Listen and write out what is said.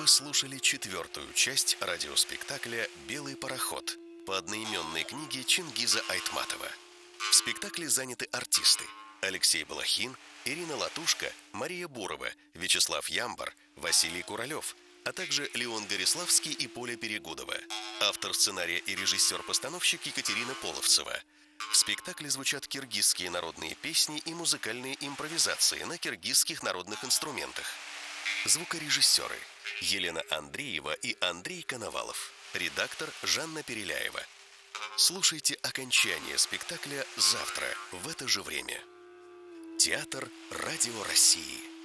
Вы слушали 4-ю часть радиоспектакля «Белый пароход» по одноименной книге Чингиза Айтматова. В спектакле заняты артисты: Алексей Балахин, Ирина Латушко, Мария Бурова, Вячеслав Ямбар, Василий Куралев, а также Леон Гориславский и Поля Перегудова. Автор сценария и режиссер-постановщик Екатерина Половцева. В спектакле звучат киргизские народные песни и музыкальные импровизации на киргизских народных инструментах. Звукорежиссеры: Елена Андреева и Андрей Коновалов. Редактор: Жанна Переляева. Слушайте окончание спектакля завтра в это же время. Театр Радио России.